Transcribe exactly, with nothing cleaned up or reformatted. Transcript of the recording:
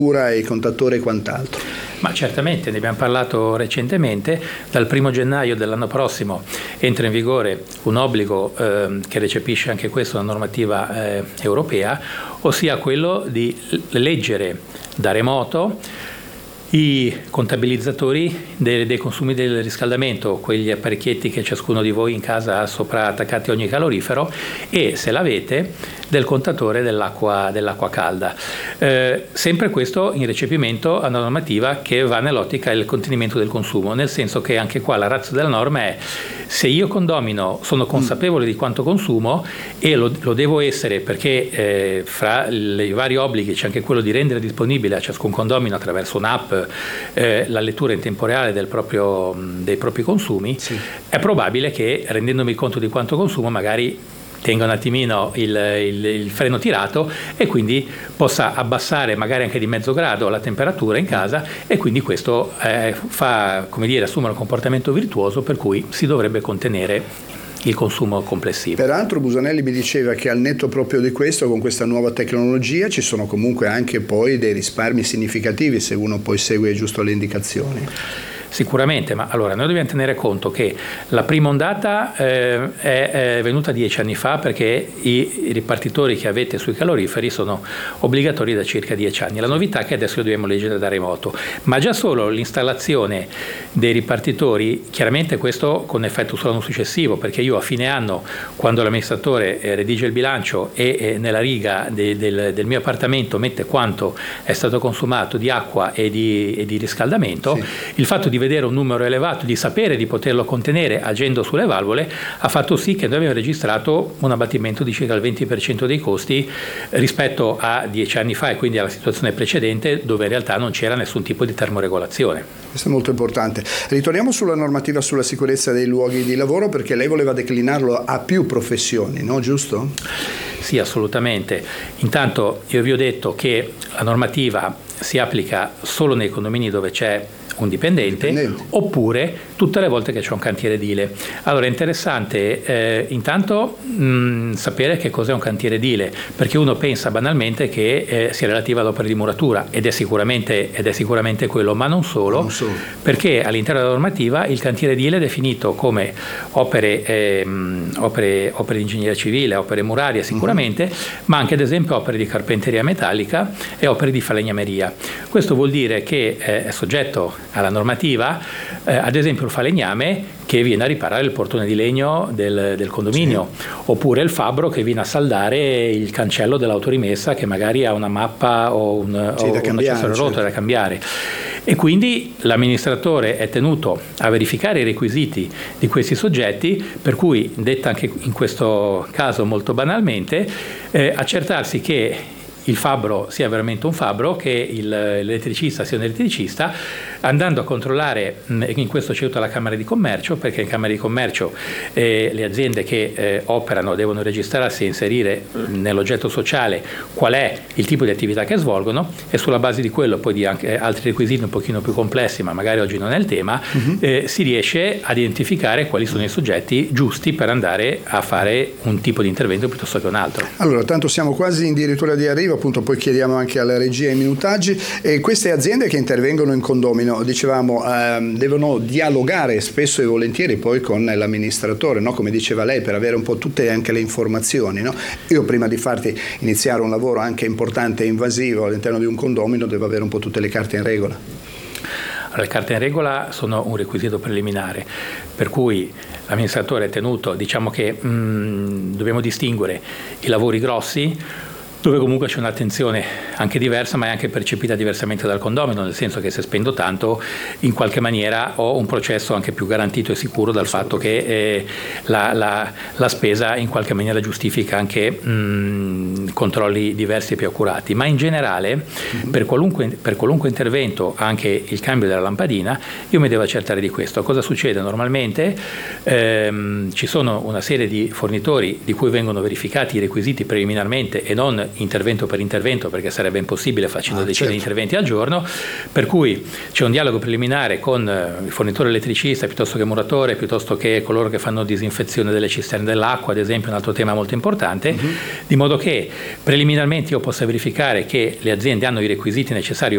e i contattori e quant'altro. Ma certamente, ne abbiamo parlato recentemente. Dal primo gennaio dell'anno prossimo entra in vigore un obbligo eh, che recepisce anche questo una normativa eh, europea, ossia quello di leggere da remoto i contabilizzatori dei, dei consumi del riscaldamento, quegli apparecchietti che ciascuno di voi in casa ha sopra attaccati a ogni calorifero, e, se l'avete, del contatore dell'acqua, dell'acqua calda. Eh, sempre questo in recepimento a una normativa che va nell'ottica del contenimento del consumo, nel senso che anche qua la ratio della norma è: se io condomino sono consapevole di quanto consumo, e lo, lo devo essere perché eh, fra i vari obblighi c'è anche quello di rendere disponibile a ciascun condomino attraverso un'app eh, la lettura in tempo reale del proprio, dei propri consumi, sì. È probabile che, rendendomi conto di quanto consumo, magari tenga un attimino il, il, il freno tirato e quindi possa abbassare magari anche di mezzo grado la temperatura in casa, e quindi questo eh, fa, come dire, assumere un comportamento virtuoso per cui si dovrebbe contenere il consumo complessivo. Peraltro Busanelli mi diceva che al netto proprio di questo, con questa nuova tecnologia, ci sono comunque anche poi dei risparmi significativi se uno poi segue giusto le indicazioni. Sicuramente, ma allora noi dobbiamo tenere conto che la prima ondata eh, è, è venuta dieci anni fa, perché i, i ripartitori che avete sui caloriferi sono obbligatori da circa dieci anni. La novità è che adesso lo dobbiamo leggere da remoto, ma già solo l'installazione dei ripartitori, chiaramente questo con effetto sull'anno successivo, perché io a fine anno, quando l'amministratore eh, redige il bilancio e eh, nella riga de, del, del mio appartamento mette quanto è stato consumato di acqua e di, e di riscaldamento, sì. Il fatto di vedere un numero elevato, di sapere di poterlo contenere agendo sulle valvole, ha fatto sì che noi abbiamo registrato un abbattimento di circa il venti per cento dei costi rispetto a dieci anni fa, e quindi alla situazione precedente, dove in realtà non c'era nessun tipo di termoregolazione. Questo è molto importante. Ritorniamo sulla normativa sulla sicurezza dei luoghi di lavoro, perché lei voleva declinarlo a più professioni, no? Giusto? Sì, assolutamente. Intanto io vi ho detto che la normativa si applica solo nei condomini dove c'è un dipendente, dipendente, oppure tutte le volte che c'è un cantiere edile. Allora è interessante eh, intanto mh, sapere che cos'è un cantiere edile, perché uno pensa banalmente che eh, sia relativa all'opera di muratura, ed è sicuramente, ed è sicuramente quello, ma non solo, non solo, perché all'interno della normativa il cantiere edile è definito come opere, eh, opere, opere di ingegneria civile, opere murarie sicuramente, uh-huh. ma anche ad esempio opere di carpenteria metallica e opere di falegnameria. Questo vuol dire che eh, è soggetto alla normativa, eh, ad esempio il falegname che viene a riparare il portone di legno del, del condominio, sì. oppure il fabbro che viene a saldare il cancello dell'autorimessa che magari ha una mappa o un, sì, o da un cambiare, accessorio rotto certo. da cambiare. E quindi l'amministratore è tenuto a verificare i requisiti di questi soggetti, per cui, detta anche in questo caso molto banalmente, eh, accertarsi che il fabbro sia veramente un fabbro, che il, l'elettricista sia un elettricista, andando a controllare, in questo c'è tutta la Camera di Commercio, perché in Camera di Commercio eh, le aziende che eh, operano devono registrarsi e inserire nell'oggetto sociale qual è il tipo di attività che svolgono, e sulla base di quello, poi di anche altri requisiti un pochino più complessi, ma magari oggi non è il tema, uh-huh. eh, si riesce ad identificare quali sono i soggetti giusti per andare a fare un tipo di intervento piuttosto che un altro. Allora, tanto siamo quasi addirittura di arrivo, appunto poi chiediamo anche alla regia i minutaggi. E queste aziende che intervengono in condomino, dicevamo, ehm, devono dialogare spesso e volentieri poi con l'amministratore, no? Come diceva lei, per avere un po' tutte anche le informazioni, no? Io prima di farti iniziare un lavoro anche importante e invasivo all'interno di un condomino devo avere un po' tutte le carte in regola. Allora, le carte in regola sono un requisito preliminare, per cui l'amministratore è tenuto, diciamo che mh, dobbiamo distinguere i lavori grossi, dove comunque c'è un'attenzione anche diversa, ma è anche percepita diversamente dal condomino, nel senso che se spendo tanto, in qualche maniera ho un processo anche più garantito e sicuro dal fatto che eh, la, la, la spesa in qualche maniera giustifica anche mh, controlli diversi e più accurati. Ma in generale, mm-hmm. per, qualunque, per qualunque intervento, anche il cambio della lampadina, io mi devo accertare di questo. Cosa succede? Normalmente ehm, ci sono una serie di fornitori di cui vengono verificati i requisiti preliminarmente e non intervento per intervento, perché sarebbe impossibile facendo ah, decine certo. di interventi al giorno, per cui c'è un dialogo preliminare con il fornitore elettricista piuttosto che muratore, piuttosto che coloro che fanno disinfezione delle cisterne dell'acqua, ad esempio, un altro tema molto importante, uh-huh. di modo che preliminarmente io possa verificare che le aziende hanno i requisiti necessari